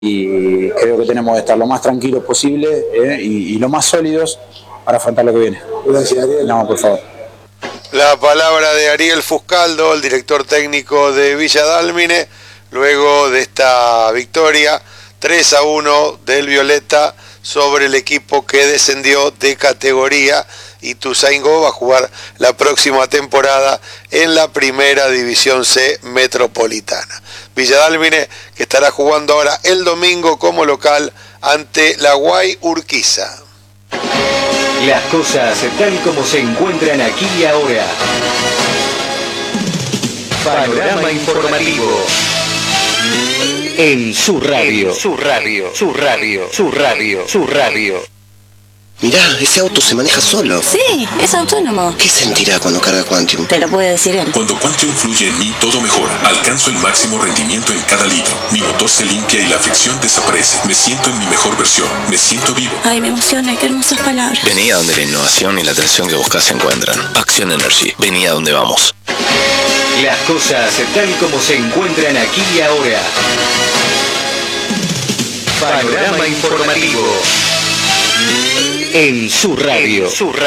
y creo que tenemos que estar lo más tranquilos posible y lo más sólidos para afrontar lo que viene. Gracias, Ariel. No, por favor. La palabra de Ariel Fuscaldo, el director técnico de Villa Dálmine, luego de esta victoria 3-1 del Violeta sobre el equipo que descendió de categoría. Ituzaingó va a jugar la próxima temporada en la Primera División C Metropolitana. Villa Dálmine, que estará jugando ahora el domingo como local ante la Guay Urquiza. Las cosas tal como se encuentran aquí y ahora. Panorama informativo. En su radio. Su radio. Mirá, ese auto se maneja solo. Sí, es autónomo. ¿Qué sentirá cuando carga Quantium? Te lo puede decir él. Cuando Quantium fluye en mí, todo mejora. Alcanzo el máximo rendimiento en cada litro. Mi motor se limpia y la fricción desaparece. Me siento en mi mejor versión. Me siento vivo. Ay, me emociona, qué hermosas palabras. Vení a donde la innovación y la atención que buscas se encuentran. Action Energy. Vení a donde vamos. Las cosas tal como se encuentran aquí y ahora. Panorama informativo. En su radio.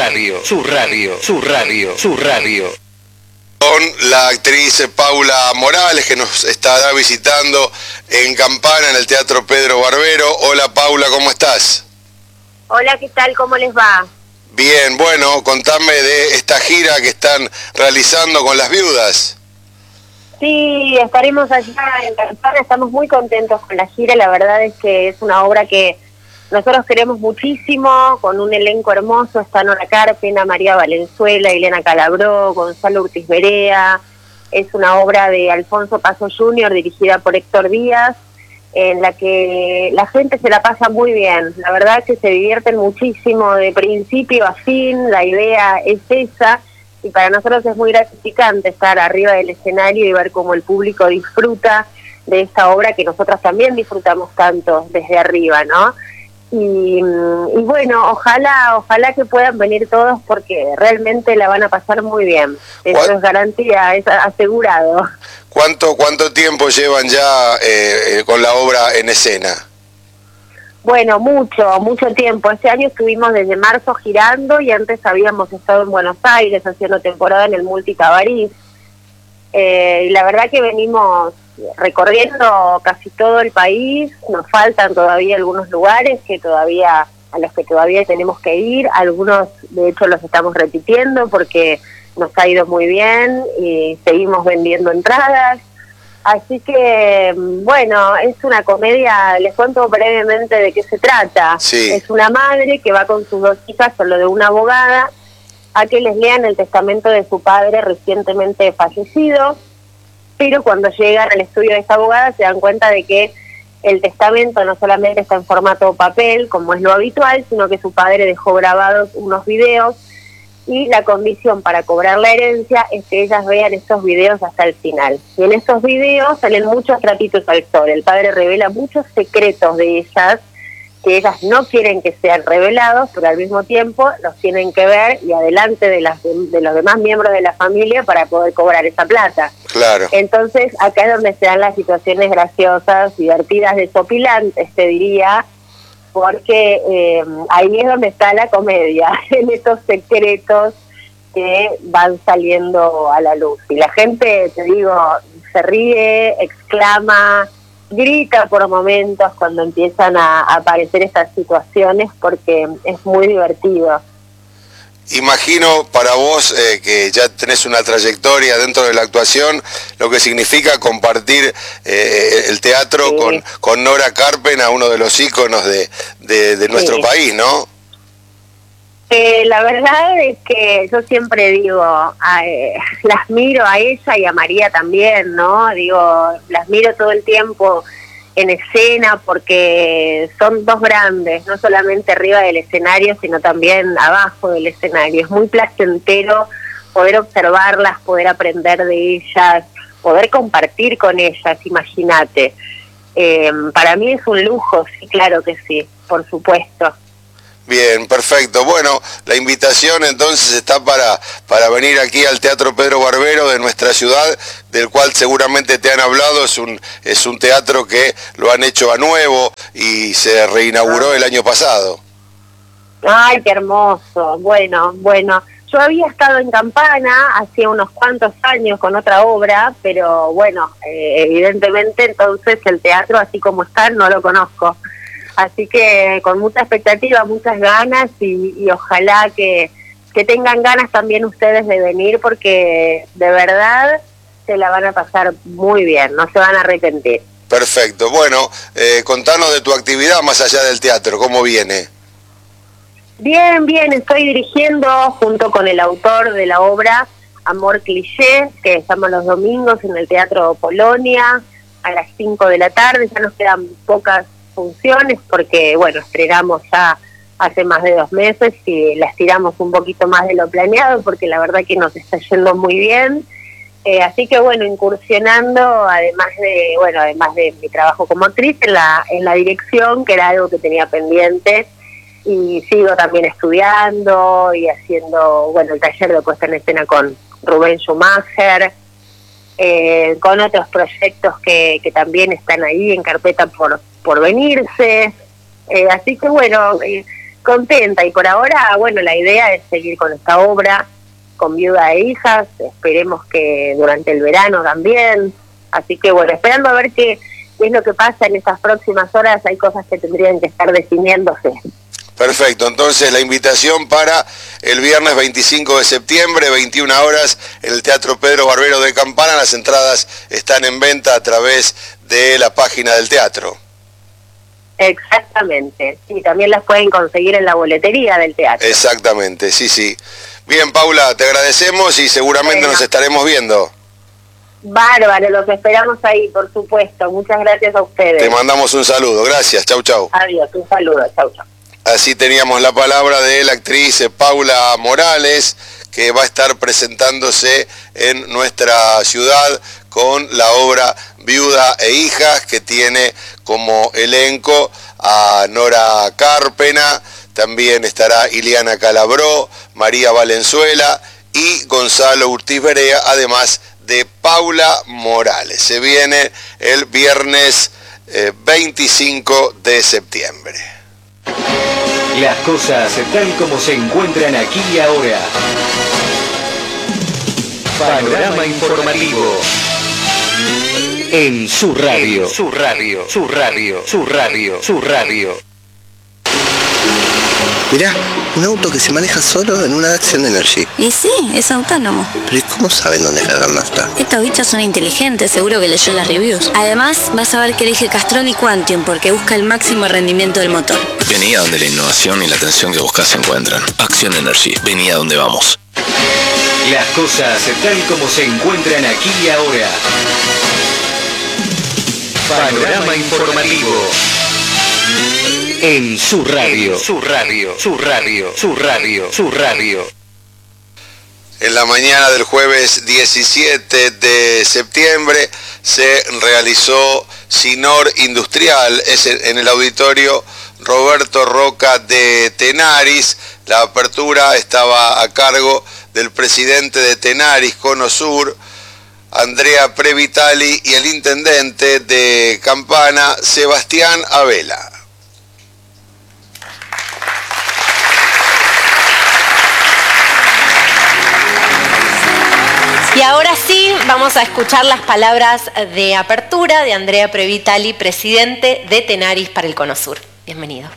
Con la actriz Paula Morales, que nos estará visitando en Campana, en el Teatro Pedro Barbero. Hola Paula, ¿cómo estás? Hola, ¿qué tal? ¿Cómo les va? Bien, bueno, contame de esta gira que están realizando con las viudas. Sí, estaremos allá en Campana, estamos muy contentos con la gira, la verdad es que es una obra que nosotros queremos muchísimo, con un elenco hermoso. Está Nora Carpena, María Valenzuela, Elena Calabró, Gonzalo Urtiz Berea. Es una obra de Alfonso Paso Jr., dirigida por Héctor Díaz, en la que la gente se la pasa muy bien. La verdad es que se divierten muchísimo de principio a fin, la idea es esa, y para nosotros es muy gratificante estar arriba del escenario y ver cómo el público disfruta de esta obra que nosotros también disfrutamos tanto desde arriba, ¿no? Y bueno, ojalá que puedan venir todos porque realmente la van a pasar muy bien. Eso es garantía, es asegurado. ¿Cuánto tiempo llevan ya con la obra en escena? Bueno, mucho tiempo. Este año estuvimos desde marzo girando y antes habíamos estado en Buenos Aires haciendo temporada en el Multicabaret. Y la verdad que venimos recorriendo casi todo el país. Nos faltan todavía algunos lugares a los que todavía tenemos que ir. Algunos de hecho los estamos repitiendo porque nos ha ido muy bien y seguimos vendiendo entradas. Así que bueno, es una comedia. Les cuento brevemente de qué se trata. Sí. Es una madre que va con sus dos hijas, solo de una abogada, a que les lean el testamento de su padre recientemente fallecido. Pero cuando llegan al estudio de esta abogada se dan cuenta de que el testamento no solamente está en formato papel, como es lo habitual, sino que su padre dejó grabados unos videos y la condición para cobrar la herencia es que ellas vean estos videos hasta el final. Y en esos videos salen muchos trapitos al sol. El padre revela muchos secretos de ellas que ellas no quieren que sean revelados, pero al mismo tiempo los tienen que ver y adelante de los demás miembros de la familia para poder cobrar esa plata. Claro. Entonces, acá es donde se dan las situaciones graciosas, divertidas, desopilantes, te diría, porque ahí es donde está la comedia, en estos secretos que van saliendo a la luz. Y la gente, te digo, se ríe, exclama, grita por momentos cuando empiezan a aparecer estas situaciones porque es muy divertido. Imagino para vos que ya tenés una trayectoria dentro de la actuación, lo que significa compartir el teatro Sí. con Nora Carpena, uno de los íconos de nuestro Sí. país, ¿no? La verdad es que yo siempre digo, las miro a ella y a María también, ¿no? Digo, las miro todo el tiempo en escena porque son dos grandes, no solamente arriba del escenario, sino también abajo del escenario. Es muy placentero poder observarlas, poder aprender de ellas, poder compartir con ellas, imagínate. Para mí es un lujo, sí, claro que sí, por supuesto. Bien, perfecto. Bueno, la invitación entonces está para venir aquí al Teatro Pedro Barbero de nuestra ciudad, del cual seguramente te han hablado. Es un teatro que lo han hecho a nuevo y se reinauguró el año pasado. Ay, qué hermoso. Bueno. Yo había estado en Campana hace unos cuantos años con otra obra, pero bueno, evidentemente entonces el teatro así como está no lo conozco. Así que con mucha expectativa, muchas ganas y ojalá que tengan ganas también ustedes de venir, porque de verdad se la van a pasar muy bien, no se van a arrepentir. Perfecto. Bueno, contanos de tu actividad más allá del teatro, ¿cómo viene? Bien, estoy dirigiendo junto con el autor de la obra Amor Cliché, que estamos los domingos en el Teatro Polonia a las 5 de la tarde. Ya nos quedan pocas funciones porque, bueno, estrenamos ya hace más de 2 meses y la estiramos un poquito más de lo planeado porque la verdad que nos está yendo muy bien. Así que, bueno, incursionando, además de mi trabajo como actriz, en la dirección, que era algo que tenía pendiente. Y sigo también estudiando y haciendo, bueno, el taller de puesta en escena con Rubén Schumacher, con otros proyectos que también están ahí en carpeta por venirse. Así que, bueno, contenta. Y por ahora, bueno, la idea es seguir con esta obra, con Viuda e Hijas. Esperemos que durante el verano también. Así que, bueno, esperando a ver qué es lo que pasa en estas próximas horas. Hay cosas que tendrían que estar definiéndose. Perfecto, entonces la invitación para el viernes 25 de septiembre, 21 horas, en el Teatro Pedro Barbero de Campana. Las entradas están en venta a través de la página del teatro. Exactamente, sí, también las pueden conseguir en la boletería del teatro. Exactamente, sí. Bien, Paula, te agradecemos y seguramente nos estaremos viendo. Bárbaro, los esperamos ahí, por supuesto. Muchas gracias a ustedes. Te mandamos un saludo, gracias, chau. Adiós, un saludo, chau. Así teníamos la palabra de la actriz Paula Morales, que va a estar presentándose en nuestra ciudad con la obra Viuda e Hijas, que tiene como elenco a Nora Carpena, también estará Iliana Calabró, María Valenzuela y Gonzalo Urtiz Berea, además de Paula Morales. Se viene el viernes 25 de septiembre. Las cosas tal como se encuentran aquí y ahora. Panorama informativo. En su radio. Su radio. Mirá, un auto que se maneja solo en una Action Energy. Y sí, es autónomo. Pero ¿y cómo saben dónde cargar nafta? Estos bichos son inteligentes, seguro que leyó las reviews. Además, vas a ver que elige Castrol y Quantium porque busca el máximo rendimiento del motor. Vení a donde la innovación y la atención que buscas se encuentran. Action Energy, vení a donde vamos. Las cosas tal como se encuentran aquí y ahora. Panorama informativo. En su radio. En la mañana del jueves 17 de septiembre se realizó Sinor Industrial, es en el auditorio Roberto Roca de Tenaris. La apertura estaba a cargo del presidente de Tenaris, Cono Sur, Andrea Previtali, y el intendente de Campana, Sebastián Abela. Y ahora sí, vamos a escuchar las palabras de apertura de Andrea Previtali, presidente de Tenaris para el Cono Sur. Bienvenido.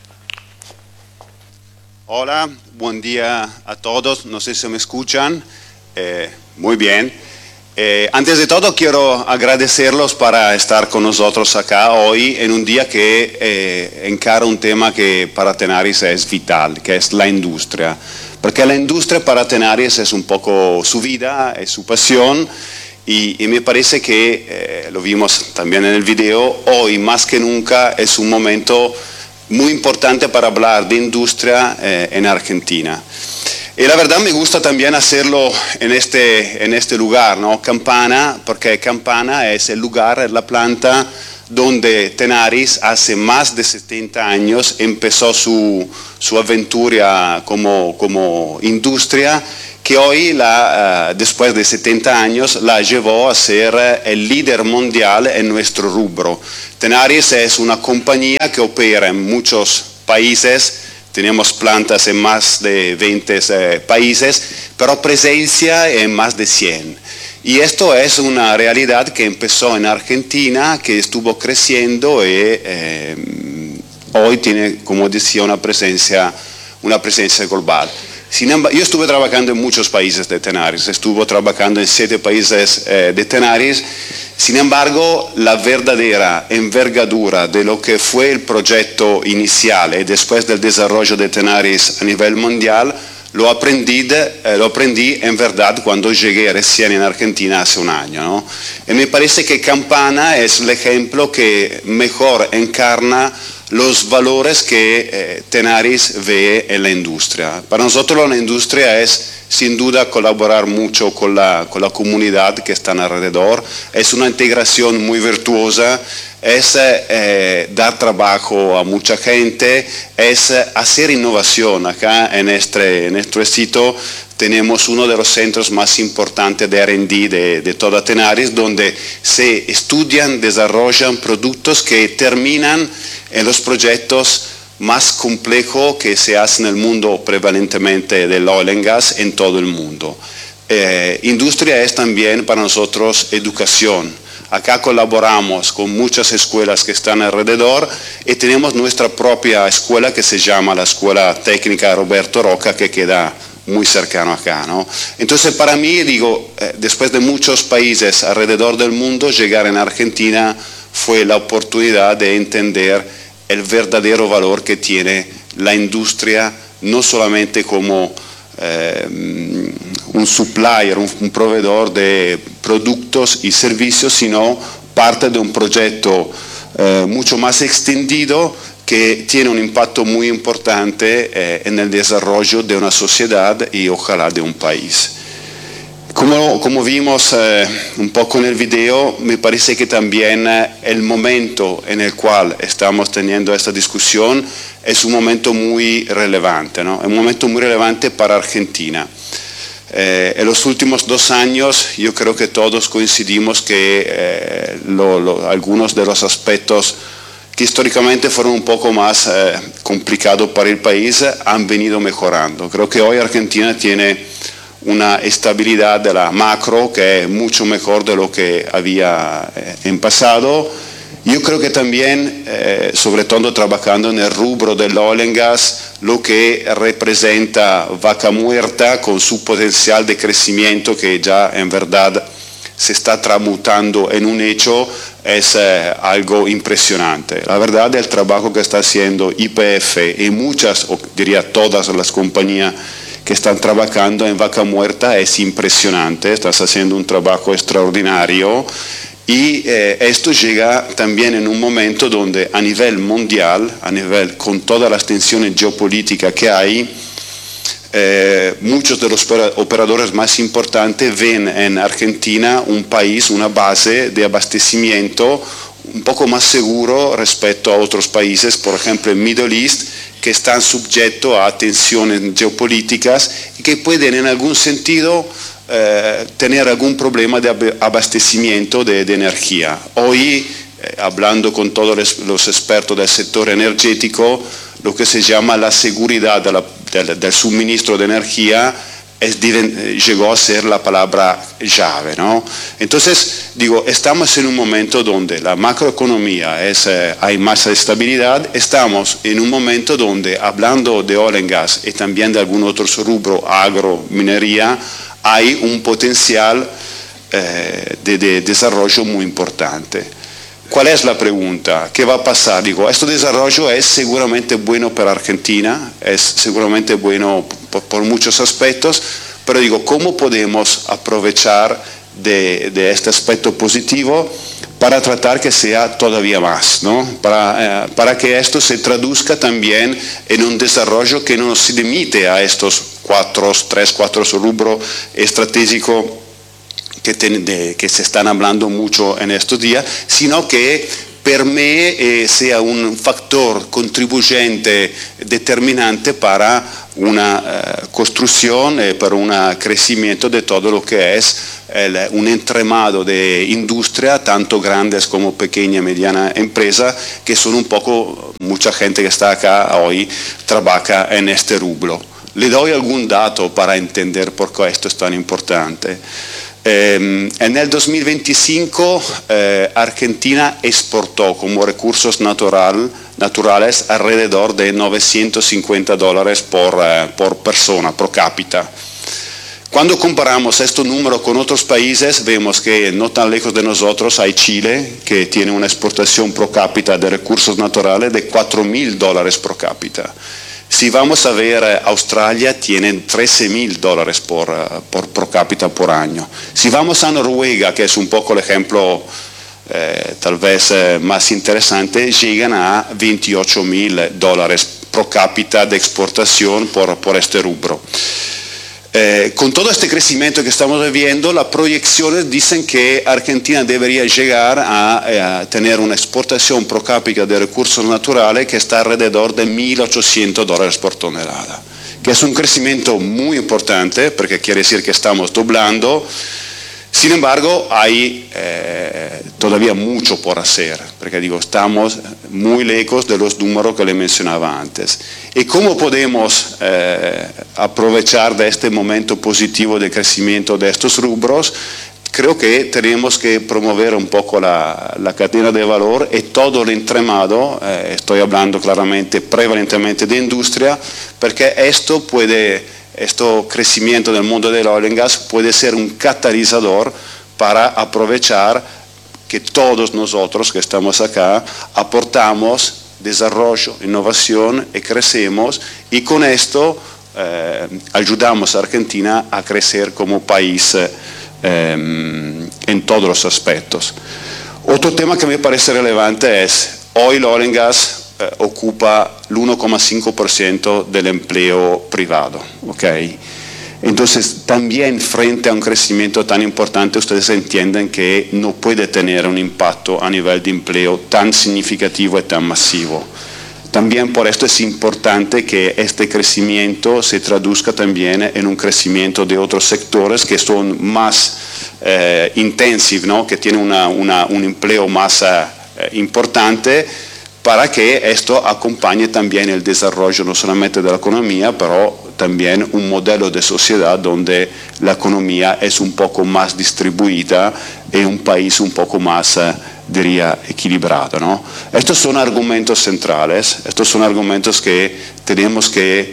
Hola, buen día a todos. No sé si me escuchan. Muy bien. Antes de todo, quiero agradecerlos para estar con nosotros acá hoy en un día que encara un tema que para Tenaris es vital, que es la industria. Porque la industria para Tenaris es un poco su vida, es su pasión, y me parece que, lo vimos también en el video, hoy más que nunca es un momento muy importante para hablar de industria en Argentina. Y la verdad me gusta también hacerlo en este lugar, ¿no? Campana, porque Campana es el lugar, es la planta donde Tenaris hace más de 70 años empezó su aventura como industria, que hoy, después de 70 años, la llevó a ser el líder mundial en nuestro rubro. Tenaris es una compañía que opera en muchos países, tenemos plantas en más de 20 países, pero presencia en más de 100. Y esto es una realidad que empezó en Argentina, que estuvo creciendo y hoy tiene, como decía, una presencia global. Sin embargo, yo estuve trabajando en muchos países de Tenaris, estuve trabajando en 7 países de Tenaris. Sin embargo, la verdadera envergadura de lo que fue el proyecto inicial y después del desarrollo de Tenaris a nivel mundial, lo aprendí en verdad cuando llegué recién en Argentina hace un año, ¿no? Y me parece que Campana es el ejemplo que mejor encarna los valores que Tenaris ve en la industria. Para nosotros la industria es sin duda colaborar mucho con la comunidad que está alrededor, es una integración muy virtuosa, es dar trabajo a mucha gente, es hacer innovación. Acá en nuestro sitio tenemos uno de los centros más importantes de R&D de toda Tenaris, donde se estudian, desarrollan productos que terminan en los proyectos más complejos que se hacen en el mundo, prevalentemente del oil and gas, en todo el mundo. Industria es también para nosotros educación. Acá colaboramos con muchas escuelas que están alrededor y tenemos nuestra propia escuela que se llama la Escuela Técnica Roberto Roca, que queda muy cercano acá, ¿no? Entonces para mí, después de muchos países alrededor del mundo, llegar en Argentina fue la oportunidad de entender el verdadero valor que tiene la industria, no solamente como un supplier, un proveedor de productos y servicios, sino parte de un proyecto mucho más extendido que tiene un impacto muy importante en el desarrollo de una sociedad y ojalá de un país. Como vimos un poco en el video, me parece que también el momento en el cual estamos teniendo esta discusión es un momento muy relevante, ¿no? Es un momento muy relevante para Argentina. En los últimos 2 años yo creo que todos coincidimos que algunos de los aspectos que históricamente fueron un poco más complicados para el país han venido mejorando. Creo que hoy Argentina tiene una estabilidad de la macro que es mucho mejor de lo que había en pasado. Yo creo que también, sobre todo trabajando en el rubro del oil and gas, lo que representa Vaca Muerta con su potencial de crecimiento que ya en verdad se está transmutando en un hecho, es algo impresionante. La verdad, el trabajo que está haciendo YPF y muchas, o diría todas las compañías que están trabajando en Vaca Muerta es impresionante, estás haciendo un trabajo extraordinario y esto llega también en un momento donde a nivel mundial, con todas las tensiones geopolíticas que hay, muchos de los operadores más importantes ven en Argentina un país, una base de abastecimiento un poco más seguro respecto a otros países, por ejemplo el Middle East, que están sujetos a tensiones geopolíticas y que pueden en algún sentido tener algún problema de abastecimiento de energía. Hoy, hablando con todos los expertos del sector energético, lo que se llama la seguridad del suministro de energía llegó a ser la palabra llave, ¿no? Entonces, estamos en un momento donde la macroeconomía hay más estabilidad, estamos en un momento donde, hablando de oil and gas y también de algún otro rubro, agro, minería, hay un potencial de desarrollo muy importante. ¿Cuál es la pregunta? ¿Qué va a pasar? Este desarrollo es seguramente bueno para Argentina, es seguramente bueno por muchos aspectos, pero ¿cómo podemos aprovechar de este aspecto positivo para tratar que sea todavía más, ¿no? Para que esto se traduzca también en un desarrollo que no se limite a estos 4 rubros estratégicos que se están hablando mucho en estos días, sino que per me sea un factor contribuyente determinante para una construcción, para un crecimiento de todo lo que es un entramado de industria, tanto grandes como pequeña y mediana empresa, que son un poco, mucha gente que está acá hoy trabaja en este rubro. Le doy algún dato para entender por qué esto es tan importante. En el 2025 Argentina exportó como recursos naturales alrededor de $950 por persona, pro cápita. Cuando comparamos este número con otros países, vemos que no tan lejos de nosotros hay Chile, que tiene una exportación pro cápita de recursos naturales de $4.000 pro cápita. Si vamos a ver, Australia tiene $13.000 por cápita por año. Si vamos a Noruega, que es un poco el ejemplo tal vez más interesante, llegan a $28.000 pro cápita de exportación por este rubro. Con todo este crecimiento que estamos viviendo, las proyecciones dicen que Argentina debería llegar a tener una exportación pro cápita de recursos naturales que está alrededor de $1.800 por tonelada, que es un crecimiento muy importante porque quiere decir que estamos doblando. Sin embargo, hay todavía mucho por hacer, porque estamos muy lejos de los números que le mencionaba antes. ¿Y cómo podemos aprovechar de este momento positivo de crecimiento de estos rubros? Creo que tenemos que promover un poco la cadena de valor y todo el entramado, estoy hablando claramente, prevalentemente de industria, porque este crecimiento del mundo del oil and gas puede ser un catalizador para aprovechar que todos nosotros que estamos acá aportamos desarrollo, innovación y crecemos, y con esto ayudamos a Argentina a crecer como país en todos los aspectos. Otro tema que me parece relevante es hoy el oil and gas ocupa el 1,5% del empleo privado. ¿Okay? Entonces, también frente a un crecimiento tan importante, ustedes entienden que no puede tener un impacto a nivel de empleo tan significativo y tan masivo. También por esto es importante que este crecimiento se traduzca también en un crecimiento de otros sectores que son más intensivos, ¿no? Que tienen un empleo más importante, para que esto acompañe también el desarrollo no solamente de la economía, pero también un modelo de sociedad donde la economía es un poco más distribuida y un país un poco más, diría, equilibrado, ¿no? Estos son argumentos centrales, estos son argumentos que tenemos que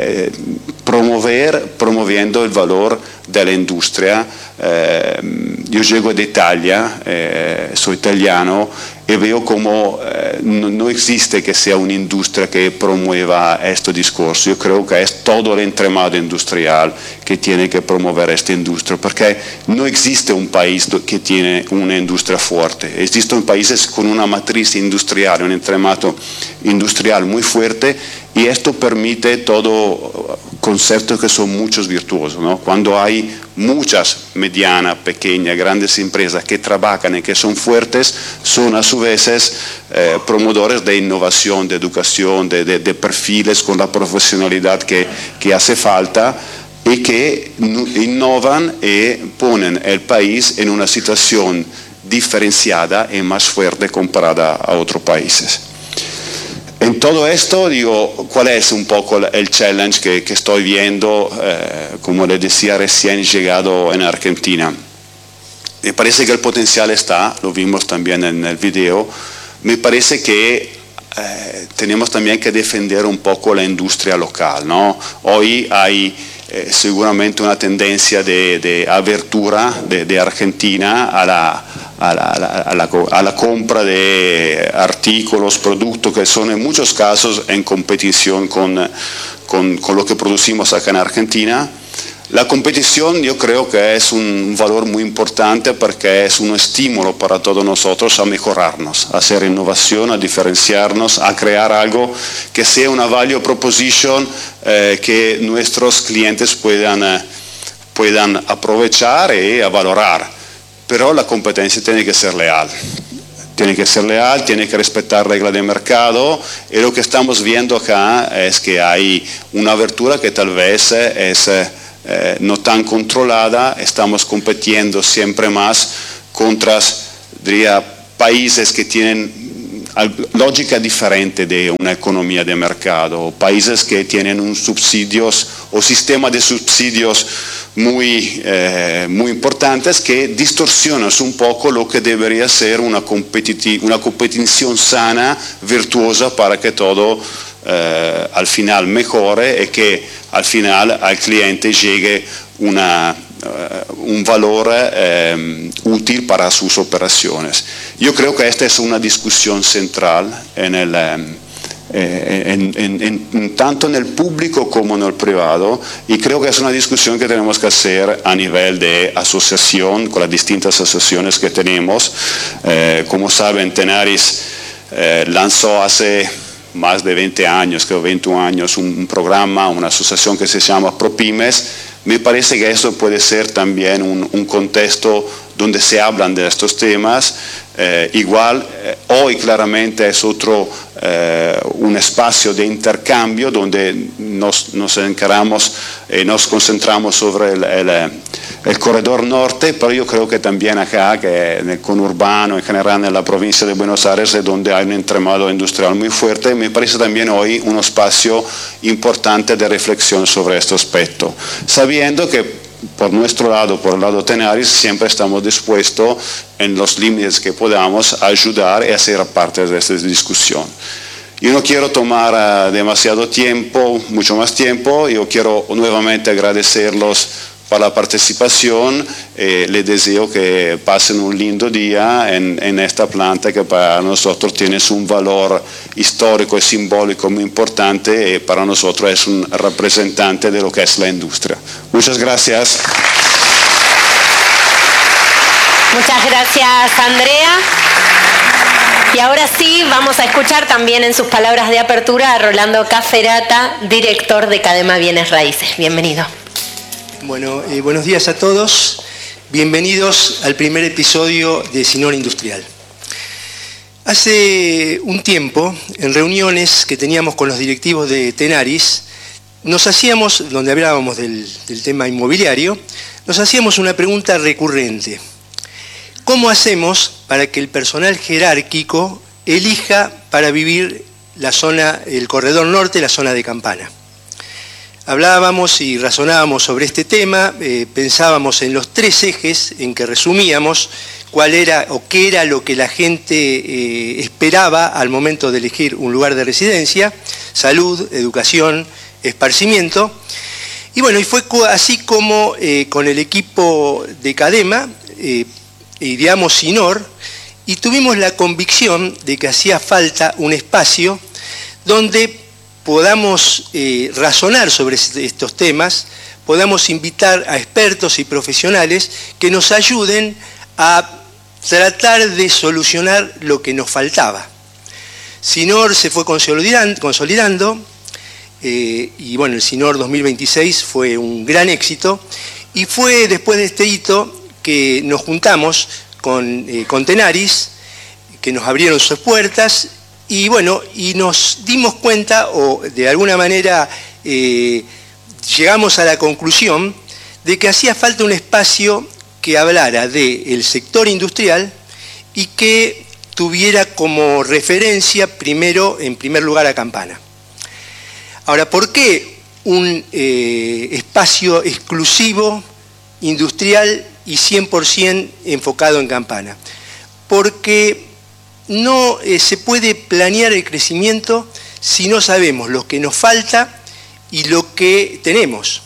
promoviendo el valor de la industria. Yo llego de Italia, soy italiano, y veo como no existe que sea una industria que promueva este discurso. Yo creo que es todo el entramado industrial que tiene que promover esta industria, porque no existe un país que tiene una industria fuerte. Existen países con una matriz industrial, un entramado industrial muy fuerte, y esto permite todo conceptos que son muchos virtuosos, ¿no? Cuando hay muchas medianas, pequeñas, grandes empresas que trabajan y que son fuertes, son a su vez promotores de innovación, de educación, de perfiles con la profesionalidad que hace falta, y que innovan y ponen el país en una situación diferenciada y más fuerte comparada a otros países. En todo esto, digo, ¿cuál es un poco el challenge que estoy viendo, como les decía, recién llegado en Argentina? Me parece que el potencial está, lo vimos también en el video. Me parece que tenemos también que defender un poco la industria local, ¿no? Hoy hay seguramente una tendencia de apertura de Argentina a la compra de artículos, productos que son en muchos casos en competición con lo que producimos acá en Argentina. La competición yo creo que es un valor muy importante porque es un estímulo para todos nosotros a mejorarnos, a hacer innovación, a diferenciarnos, a crear algo que sea una value proposition que nuestros clientes puedan aprovechar y a valorar. Pero la competencia tiene que ser leal. tiene que ser leal, tiene que respetar reglas de mercado, y lo que estamos viendo acá es que hay una abertura que tal vez es no tan controlada, estamos compitiendo siempre más contra, diría, países que tienen lógica diferente de una economía de mercado, países que tienen un subsidios o sistema de subsidios muy importantes que distorsionan un poco lo que debería ser una competición sana, virtuosa, para que todo al final mejore y que al final al cliente llegue un valor útil para sus operaciones. Yo creo que esta es una discusión central tanto en el público como en el privado, y creo que es una discusión que tenemos que hacer a nivel de asociación, con las distintas asociaciones que tenemos. Como saben, Tenaris lanzó hace más de 20 años, creo 21 años, un programa, una asociación que se llama ProPymes. Me parece que eso puede ser también un contexto donde se hablan de estos temas. Hoy claramente es un espacio de intercambio donde nos encaramos y nos concentramos sobre el corredor norte, pero yo creo que también acá, que en el conurbano, en general en la provincia de Buenos Aires, es donde hay un entramado industrial muy fuerte. Me parece también hoy un espacio importante de reflexión sobre este aspecto, sabiendo que por nuestro lado, por el lado Tenaris, siempre estamos dispuestos, en los límites que podamos, a ayudar y a ser parte de esta discusión. Yo no quiero tomar demasiado tiempo, mucho más tiempo. Yo quiero nuevamente agradecerlos por la participación. Les deseo que pasen un lindo día en esta planta que para nosotros tiene un valor histórico y simbólico muy importante, y para nosotros es un representante de lo que es la industria. Muchas gracias. Muchas gracias, Andrea. Y ahora sí, vamos a escuchar también en sus palabras de apertura a Rolando Cafferata, director de Cadema Bienes Raíces. Bienvenido. Bueno, buenos días a todos. Bienvenidos al primer episodio de Sinor Industrial. Hace un tiempo, en reuniones que teníamos con los directivos de Tenaris, donde hablábamos del tema inmobiliario, nos hacíamos una pregunta recurrente. ¿Cómo hacemos para que el personal jerárquico elija para vivir el corredor norte, la zona de Campana? Hablábamos y razonábamos sobre este tema, pensábamos en los 3 ejes en que resumíamos cuál era o qué era lo que la gente esperaba al momento de elegir un lugar de residencia: salud, educación, esparcimiento. Y bueno, y fue así como con el equipo de Cadema ideamos Sinor, y tuvimos la convicción de que hacía falta un espacio donde podamos razonar sobre estos temas, podamos invitar a expertos y profesionales que nos ayuden a tratar de solucionar lo que nos faltaba. Sinor se fue consolidando, y bueno, el Sinor 2026 fue un gran éxito, y fue después de este hito que nos juntamos con Tenaris, que nos abrieron sus puertas, y bueno, y nos dimos cuenta, o de alguna manera llegamos a la conclusión de que hacía falta un espacio que hablara del sector industrial y que tuviera como referencia en primer lugar a Campana. Ahora, ¿por qué un espacio exclusivo, industrial y 100% enfocado en Campana? Porque no se puede planear el crecimiento si no sabemos lo que nos falta y lo que tenemos.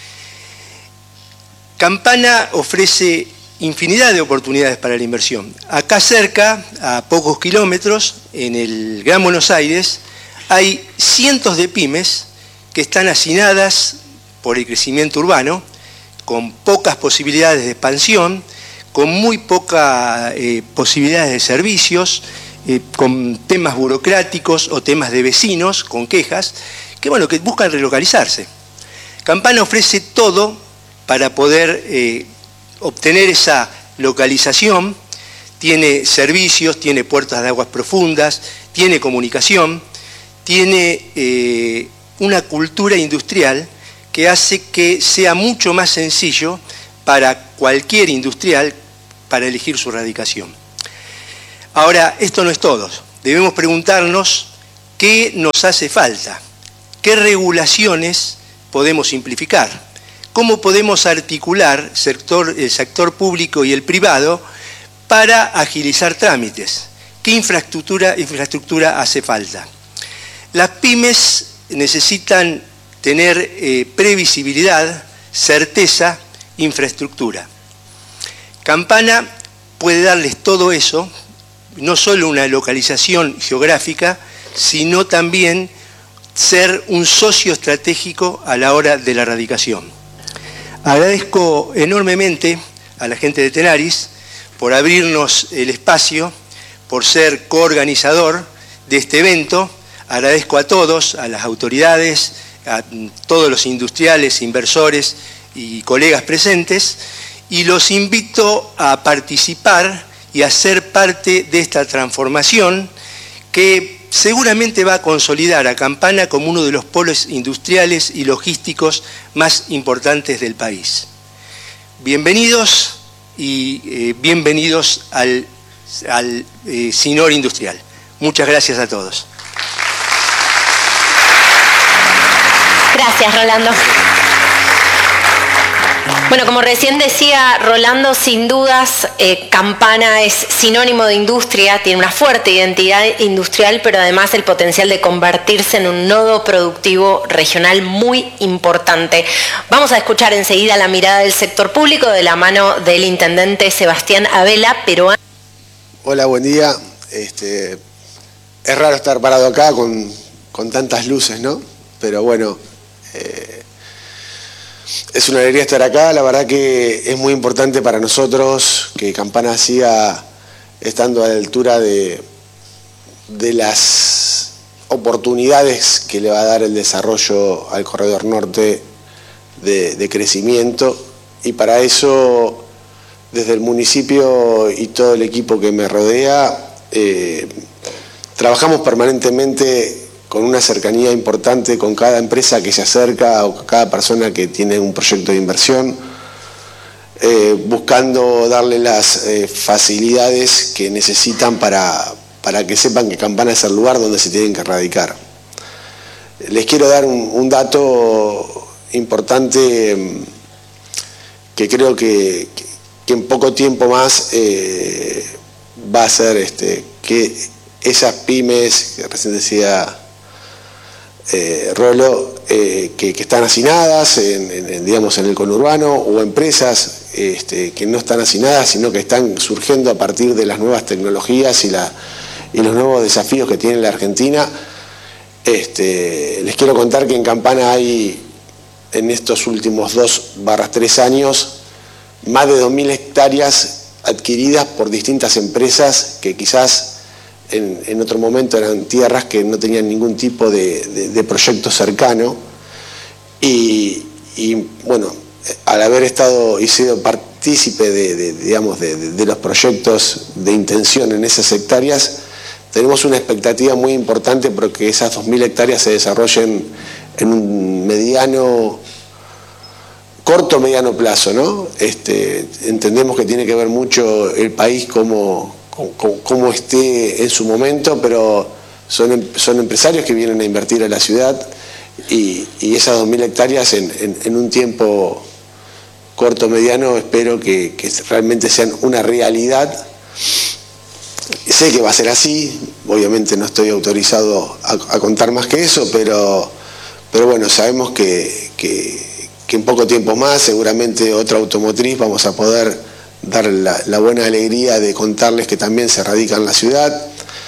Campana ofrece infinidad de oportunidades para la inversión. Acá cerca, a pocos kilómetros, en el Gran Buenos Aires, hay cientos de pymes que están hacinadas por el crecimiento urbano, con pocas posibilidades de expansión, con muy pocas posibilidades de servicios, con temas burocráticos o temas de vecinos, con quejas, que buscan relocalizarse. Campana ofrece todo para poder obtener esa localización. tiene servicios, tiene puertas de aguas profundas, tiene comunicación, tiene una cultura industrial que hace que sea mucho más sencillo para cualquier industrial para elegir su radicación. Ahora, esto no es todo. Debemos preguntarnos qué nos hace falta, qué regulaciones podemos simplificar, cómo podemos articular el sector público y el privado para agilizar trámites, qué infraestructura hace falta. Las pymes necesitan tener previsibilidad, certeza, infraestructura. Campana puede darles todo eso, no solo una localización geográfica, sino también ser un socio estratégico a la hora de la radicación. Agradezco enormemente a la gente de Tenaris por abrirnos el espacio, por ser coorganizador de este evento. Agradezco a todos, a las autoridades, a todos los industriales, inversores y colegas presentes, y los invito a participar y a ser parte de esta transformación que seguramente va a consolidar a Campana como uno de los polos industriales y logísticos más importantes del país. Bienvenidos y bienvenidos al Sinor Industrial. Muchas gracias a todos. Gracias, Rolando. Bueno, como recién decía Rolando, sin dudas Campana es sinónimo de industria, tiene una fuerte identidad industrial, pero además el potencial de convertirse en un nodo productivo regional muy importante. Vamos a escuchar enseguida la mirada del sector público de la mano del intendente Sebastián Abela, pero... Hola, buen día. Es raro estar parado acá con tantas luces, ¿no? Pero bueno... es una alegría estar acá. La verdad que es muy importante para nosotros que Campana siga estando a la altura de las oportunidades que le va a dar el desarrollo al corredor norte de crecimiento, y para eso desde el municipio y todo el equipo que me rodea trabajamos permanentemente con una cercanía importante con cada empresa que se acerca o cada persona que tiene un proyecto de inversión, buscando darle las facilidades que necesitan para que sepan que Campana es el lugar donde se tienen que radicar. Les quiero dar un dato importante que creo que en poco tiempo más va a ser que esas pymes que recién decía Rolo, que están hacinadas digamos, en el conurbano, o empresas que no están hacinadas, sino que están surgiendo a partir de las nuevas tecnologías y los nuevos desafíos que tiene la Argentina. Les quiero contar que en Campana hay, en estos últimos 2/3 años, más de 2.000 hectáreas adquiridas por distintas empresas que quizás en otro momento eran tierras que no tenían ningún tipo de proyecto cercano, y bueno, al haber estado y sido partícipe de los proyectos de intención en esas hectáreas, tenemos una expectativa muy importante porque esas 2.000 hectáreas se desarrollen en un corto mediano plazo, ¿no? Entendemos que tiene que ver mucho el país como esté en su momento, pero son empresarios que vienen a invertir a la ciudad, y esas 2.000 hectáreas en un tiempo corto mediano espero que realmente sean una realidad. Sé que va a ser así, obviamente no estoy autorizado a contar más que eso, pero bueno, sabemos que en poco tiempo más, seguramente otra automotriz, vamos a poder dar la buena alegría de contarles que también se radica en la ciudad.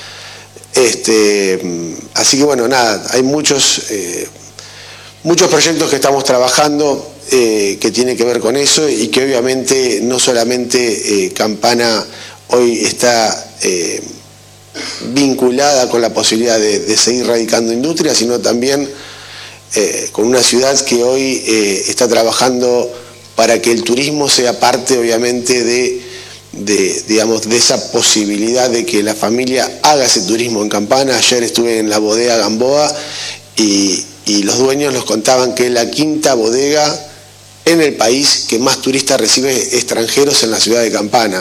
Así que bueno, nada, hay muchos proyectos que estamos trabajando que tienen que ver con eso, y que obviamente no solamente Campana hoy está vinculada con la posibilidad de seguir radicando industria, sino también con una ciudad que hoy está trabajando para que el turismo sea parte, obviamente, digamos, de esa posibilidad de que la familia haga ese turismo en Campana. Ayer estuve en la bodega Gamboa y los dueños nos contaban que es la quinta bodega en el país que más turistas recibe extranjeros en la ciudad de Campana.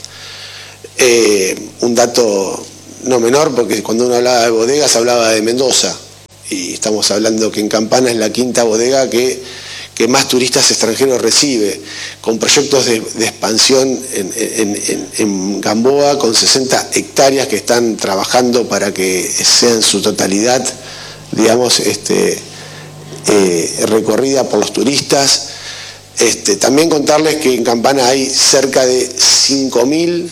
Un dato no menor, porque cuando uno hablaba de bodegas hablaba de Mendoza, y estamos hablando que en Campana es la quinta bodega que más turistas extranjeros recibe, con proyectos de expansión en Gamboa, con 60 hectáreas que están trabajando para que sea en su totalidad, digamos, recorrida por los turistas. También contarles que en Campana hay cerca de 5.000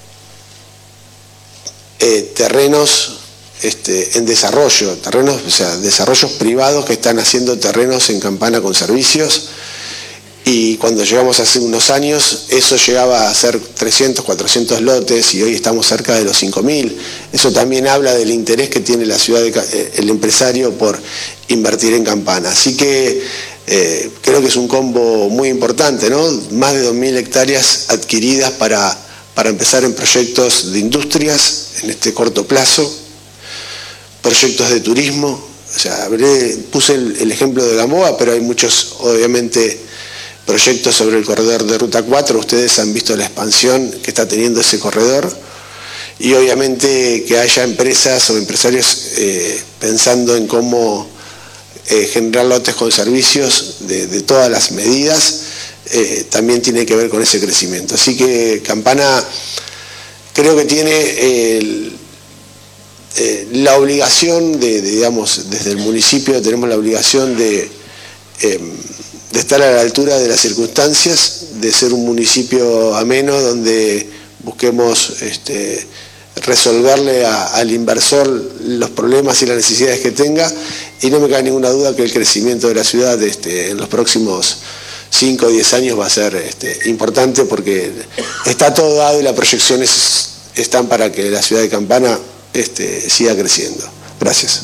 terrenos en desarrollo, o sea, desarrollos privados que están haciendo terrenos en Campana con servicios, y cuando llegamos hace unos años eso llegaba a ser 300, 400 lotes, y hoy estamos cerca de los 5.000. Eso también habla del interés que tiene la ciudad, el empresario, por invertir en Campana. Así que creo que es un combo muy importante, ¿no? Más de 2.000 hectáreas adquiridas para empezar en proyectos de industrias en este corto plazo, proyectos de turismo. O sea, puse el ejemplo de Gamboa, pero hay muchos, obviamente, proyectos sobre el corredor de Ruta 4. Ustedes han visto la expansión que está teniendo ese corredor, y obviamente que haya empresas o empresarios pensando en cómo generar lotes con servicios de todas las medidas, también tiene que ver con ese crecimiento. Así que Campana creo que tiene la obligación digamos, desde el municipio tenemos la obligación de estar a la altura de las circunstancias, de ser un municipio ameno donde busquemos resolverle al inversor los problemas y las necesidades que tenga, y no me cabe ninguna duda que el crecimiento de la ciudad en los próximos 5 o 10 años va a ser importante, porque está todo dado y las proyecciones están para que la ciudad de Campana siga creciendo. Gracias.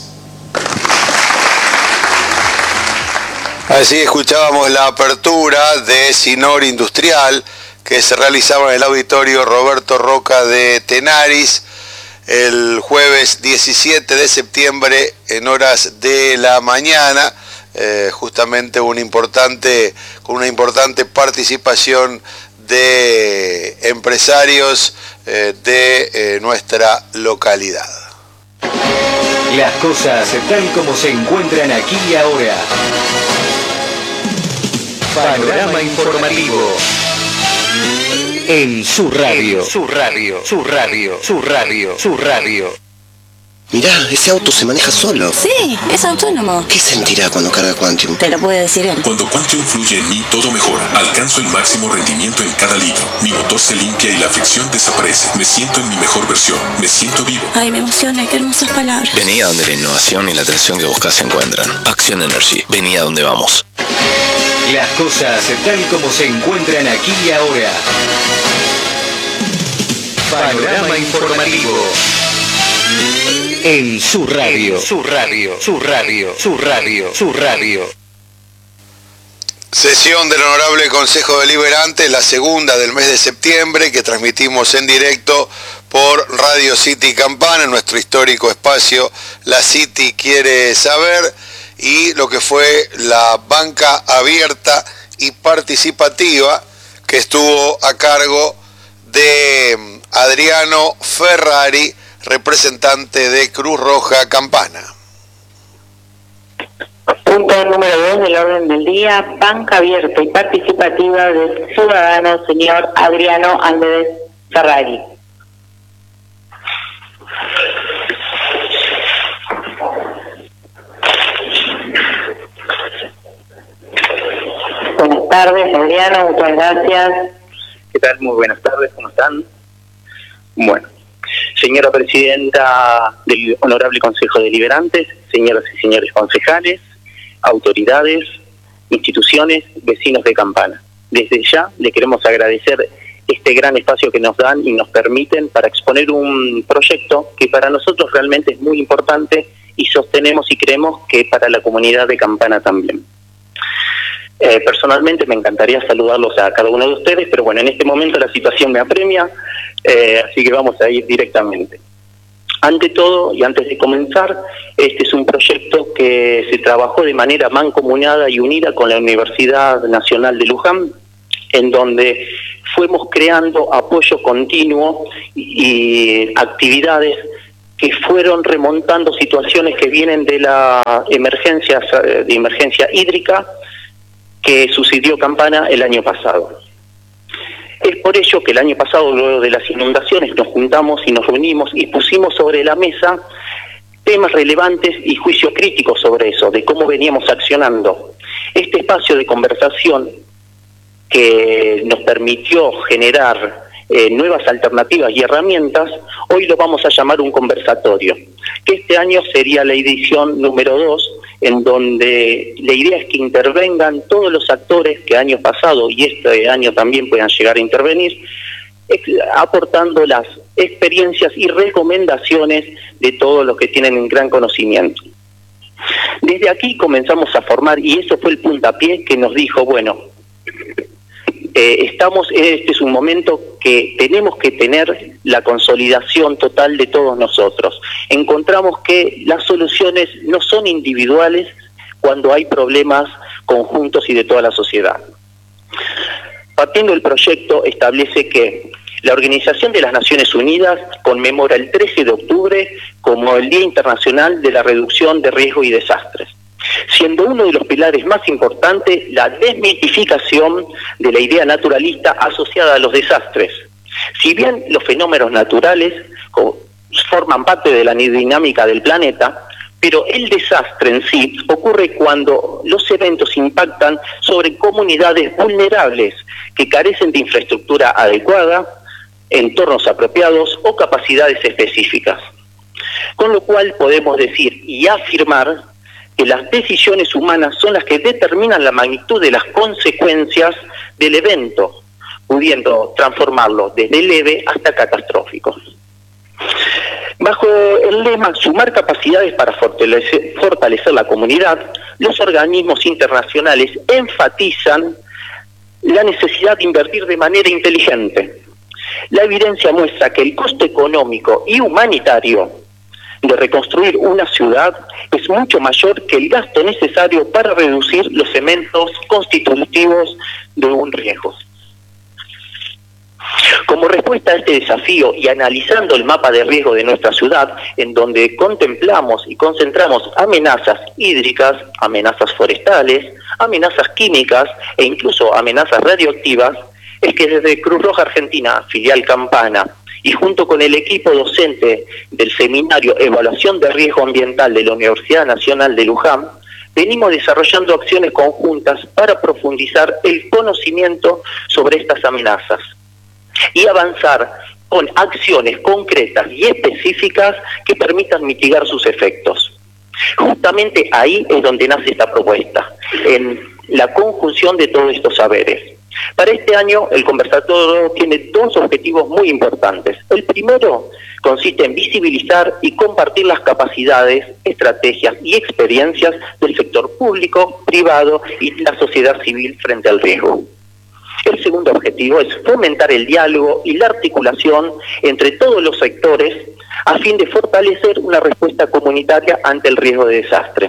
Así escuchábamos la apertura de Sinor Industrial que se realizaba en el auditorio Roberto Roca de Tenaris el jueves 17 de septiembre en horas de la mañana, justamente con una importante participación de empresarios de nuestra localidad. Las cosas tal como se encuentran aquí y ahora. Panorama informativo. En su radio. Su radio. Mirá, ese auto se maneja solo. Sí, es autónomo. ¿Qué sentirá cuando carga Quantium? Te lo puede decir él. Cuando Quantium fluye en mí, todo mejora. Alcanzo el máximo rendimiento en cada litro. Mi motor se limpia y la fricción desaparece. Me siento en mi mejor versión. Me siento vivo. Ay, me emociona, qué hermosas palabras. Vení a donde la innovación y la atención que buscas se encuentran. Action Energy. Vení a donde vamos. Las cosas tal como se encuentran aquí y ahora. Panorama informativo. En su radio. Sesión del Honorable Consejo Deliberante, la segunda del mes de septiembre, que transmitimos en directo por Radio City Campana, en nuestro histórico espacio La City Quiere Saber, y lo que fue la banca abierta y participativa que estuvo a cargo de Adriano Ferrari, representante de Cruz Roja Campana. Punto número 2 del orden del día, banca abierta y participativa del ciudadano señor Adriano Andrés Ferrari. Buenas tardes, Adriano, muchas gracias. ¿Qué tal? Muy buenas tardes, ¿cómo están? Bueno, señora presidenta del Honorable Consejo Deliberante, señoras y señores concejales, autoridades, instituciones, vecinos de Campana. Desde ya le queremos agradecer este gran espacio que nos dan y nos permiten para exponer un proyecto que para nosotros realmente es muy importante y sostenemos y creemos que para la comunidad de Campana también. Personalmente me encantaría saludarlos a cada uno de ustedes, pero bueno, en este momento la situación me apremia, así que vamos a ir directamente. Ante todo, y antes de comenzar, este es un proyecto que se trabajó de manera mancomunada y unida con la Universidad Nacional de Luján, en donde fuimos creando apoyo continuo y actividades que fueron remontando situaciones que vienen de la emergencia hídrica que sucedió Campana el año pasado. Es por ello que el año pasado, luego de las inundaciones, nos juntamos y nos reunimos y pusimos sobre la mesa temas relevantes y juicio crítico sobre eso, de cómo veníamos accionando. Este espacio de conversación que nos permitió generar nuevas alternativas y herramientas, hoy lo vamos a llamar un conversatorio, que este año sería la edición número 2, en donde la idea es que intervengan todos los actores que años pasados y este año también puedan llegar a intervenir, aportando las experiencias y recomendaciones de todos los que tienen un gran conocimiento. Desde aquí comenzamos a formar, y eso fue el puntapié que nos dijo, bueno, este es un momento que tenemos que tener la consolidación total de todos nosotros. Encontramos que las soluciones no son individuales cuando hay problemas conjuntos y de toda la sociedad. Partiendo del proyecto, establece que la Organización de las Naciones Unidas conmemora el 13 de octubre como el Día Internacional de la Reducción de Riesgos y Desastres, siendo uno de los pilares más importantes la desmitificación de la idea naturalista asociada a los desastres. Si bien los fenómenos naturales forman parte de la dinámica del planeta, pero el desastre en sí ocurre cuando los eventos impactan sobre comunidades vulnerables que carecen de infraestructura adecuada, entornos apropiados o capacidades específicas. Con lo cual podemos decir y afirmar que las decisiones humanas son las que determinan la magnitud de las consecuencias del evento, pudiendo transformarlo desde leve hasta catastrófico. Bajo el lema "Sumar capacidades para fortalecer la comunidad", los organismos internacionales enfatizan la necesidad de invertir de manera inteligente. La evidencia muestra que el costo económico y humanitario de reconstruir una ciudad es mucho mayor que el gasto necesario para reducir los elementos constitutivos de un riesgo. Como respuesta a este desafío y analizando el mapa de riesgo de nuestra ciudad, en donde contemplamos y concentramos amenazas hídricas, amenazas forestales, amenazas químicas e incluso amenazas radioactivas, es que desde Cruz Roja Argentina, filial Campana, y junto con el equipo docente del seminario Evaluación de Riesgo Ambiental de la Universidad Nacional de Luján, venimos desarrollando acciones conjuntas para profundizar el conocimiento sobre estas amenazas y avanzar con acciones concretas y específicas que permitan mitigar sus efectos. Justamente ahí es donde nace esta propuesta, en la conjunción de todos estos saberes. Para este año, el conversatorio tiene dos objetivos muy importantes. El primero consiste en visibilizar y compartir las capacidades, estrategias y experiencias del sector público, privado y la sociedad civil frente al riesgo. El segundo objetivo es fomentar el diálogo y la articulación entre todos los sectores a fin de fortalecer una respuesta comunitaria ante el riesgo de desastre.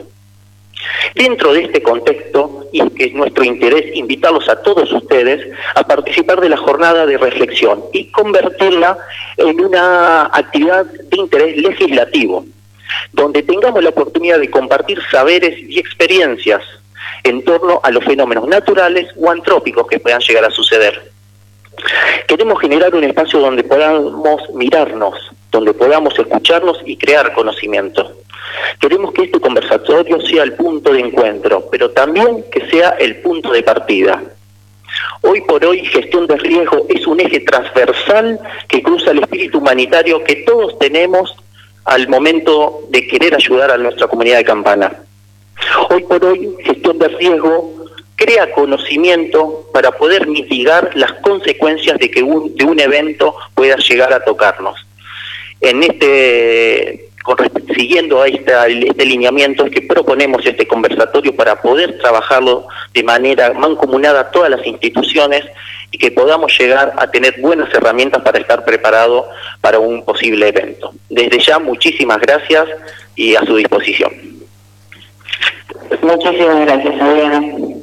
Dentro de este contexto, y que es nuestro interés invitarlos a todos ustedes a participar de la jornada de reflexión y convertirla en una actividad de interés legislativo, donde tengamos la oportunidad de compartir saberes y experiencias en torno a los fenómenos naturales o antrópicos que puedan llegar a suceder. Queremos generar un espacio donde podamos mirarnos, donde podamos escucharnos y crear conocimiento. Queremos que este conversatorio sea el punto de encuentro, pero también que sea el punto de partida. Hoy por hoy, gestión de riesgo es un eje transversal que cruza el espíritu humanitario que todos tenemos al momento de querer ayudar a nuestra comunidad de Campana. Hoy por hoy, gestión de riesgo crea conocimiento para poder mitigar las consecuencias de que un evento pueda llegar a tocarnos. En este siguiendo a este lineamiento es que proponemos este conversatorio para poder trabajarlo de manera mancomunada a todas las instituciones y que podamos llegar a tener buenas herramientas para estar preparados para un posible evento. Desde ya, muchísimas gracias y a su disposición. Muchísimas gracias, Adriano.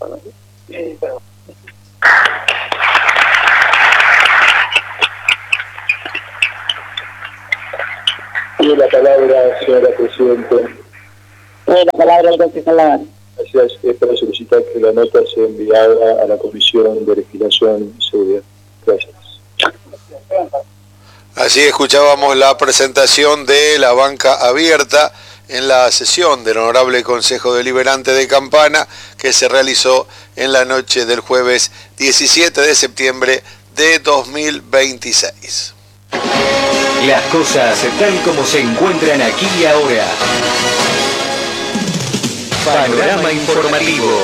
Tiene la palabra, señora Presidenta. Tiene la palabra el concejal Laván. Gracias. Es para solicitar que la nota sea enviada a la Comisión de Legislación y Seguridad. Gracias. Así escuchábamos la presentación de la banca abierta en la sesión del Honorable Consejo Deliberante de Campana que se realizó en la noche del jueves 17 de septiembre de 2026. Las cosas tal como se encuentran aquí y ahora. Panorama informativo.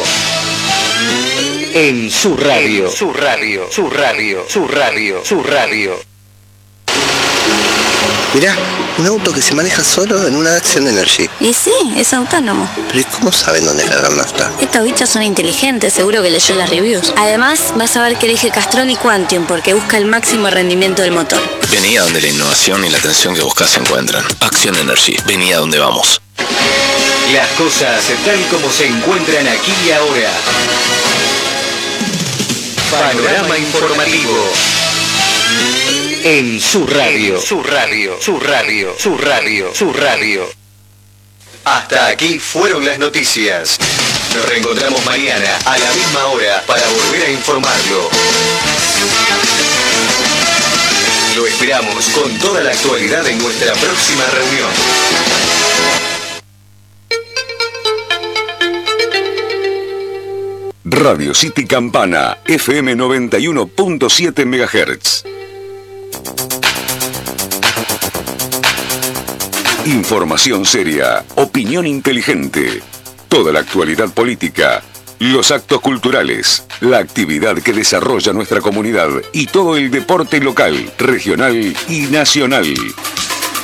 En su radio. Su radio. Su radio. Su radio. Su radio. Mirá, un auto que se maneja solo en una Action Energy. Y sí, es autónomo. Pero ¿y cómo saben dónde cargar nafta? Estos bichos son inteligentes, seguro que leyó las reviews. Además, vas a ver que elige Castrol Quantum porque busca el máximo rendimiento del motor. Vení a donde la innovación y la atención que buscas se encuentran. Action Energy, vení a donde vamos. Las cosas tal como se encuentran aquí y ahora. Panorama informativo. En su radio. Su radio. Su radio. Su radio. Su radio. Hasta aquí fueron las noticias. Nos reencontramos mañana a la misma hora para volver a informarlo. Lo esperamos con toda la actualidad en nuestra próxima reunión. Radio City Campana, FM 91.7 MHz. Información seria, opinión inteligente, toda la actualidad política, los actos culturales, la actividad que desarrolla nuestra comunidad y todo el deporte local, regional y nacional.